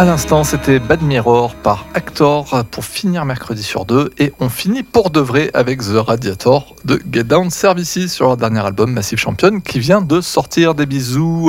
À l'instant, c'était Bad Mirror par Actor pour finir mercredi sur deux. Et on finit pour de vrai avec The Radiator de Get Down Services sur leur dernier album Massive Champion qui vient de sortir. Des bisous.